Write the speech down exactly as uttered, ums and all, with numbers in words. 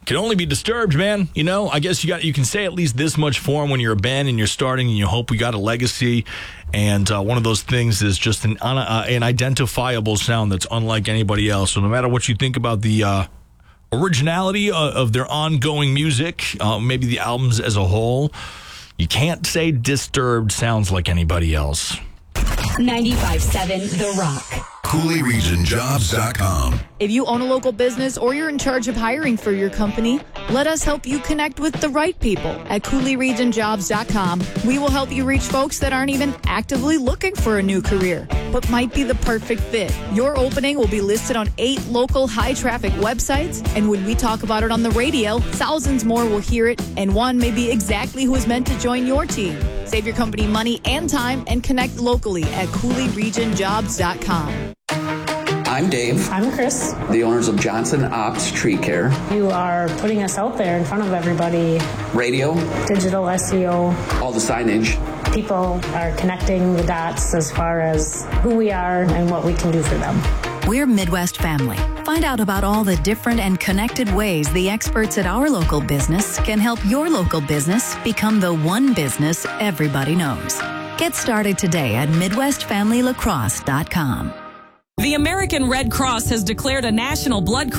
can only be disturbed, man. You know, I guess you got you can say at least this much for them when you're a band and you're starting and you hope we got a legacy. And uh, one of those things is just an un- uh, an identifiable sound that's unlike anybody else. So no matter what you think about the uh, originality of, of their ongoing music, uh, maybe the albums as a whole, you can't say Disturbed sounds like anybody else. ninety-five point seven The Rock. Cooley Region Jobs dot com. If you own a local business or you're in charge of hiring for your company, let us help you connect with the right people at Cooley Region Jobs dot com. We will help you reach folks that aren't even actively looking for a new career, but might be the perfect fit. Your opening will be listed on eight local high-traffic websites, and when we talk about it on the radio, thousands more will hear it, and one may be exactly who is meant to join your team. Save your company money and time and connect locally at Cooley Region Jobs dot com. I'm Dave. I'm Chris. The owners of Johnson Ops Tree Care. You are putting us out there in front of everybody. Radio. Digital S E O. All the signage. People are connecting the dots as far as who we are and what we can do for them. We're Midwest Family. Find out about all the different and connected ways the experts at our local business can help your local business become the one business everybody knows. Get started today at Midwest Family Lacrosse dot com. The American Red Cross has declared a national blood